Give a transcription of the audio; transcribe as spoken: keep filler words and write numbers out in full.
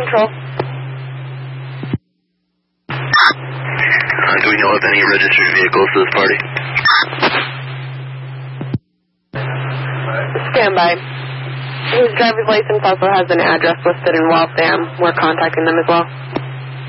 Patrol. Uh, do we know of any registered vehicles to this party? Stand by. Whose driver's license also has an address listed in Waltham. We're contacting them as well.